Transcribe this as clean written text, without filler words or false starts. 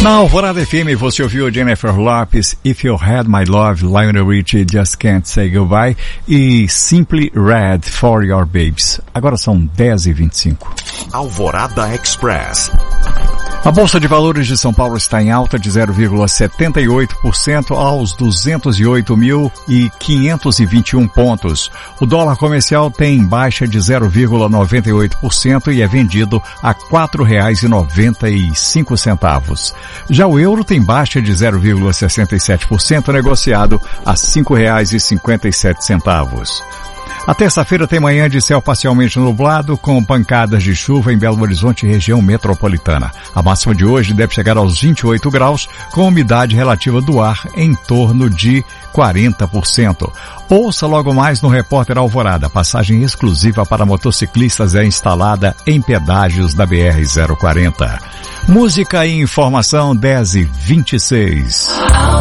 Na Alvorada FM você ouviu Jennifer Lopez, If You Had My Love, Lionel Richie, Just Can't Say Goodbye e Simply Red for Your Babes. Agora são 10h25. Alvorada Express. A Bolsa de Valores de São Paulo está em alta de 0,78% aos 208.521 pontos. O dólar comercial tem baixa de 0,98% e é vendido a R$ 4,95. Já o euro tem baixa de 0,67%, negociado a R$ 5,57. A terça-feira tem manhã de céu parcialmente nublado, com pancadas de chuva em Belo Horizonte e região metropolitana. A máxima de hoje deve chegar aos 28 graus, com umidade relativa do ar em torno de 40%. Ouça logo mais no Repórter Alvorada. Passagem exclusiva para motociclistas é instalada em pedágios da BR-040. Música e informação 10h26.